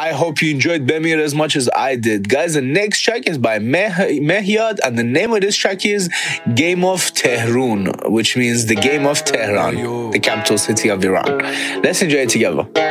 I hope you enjoyed Bemir as much as I did. Guys, the next track is by Mehyad, and the name of this track is Game of Tehran, which means the Game of Tehran, the capital city of Iran. Let's enjoy it together.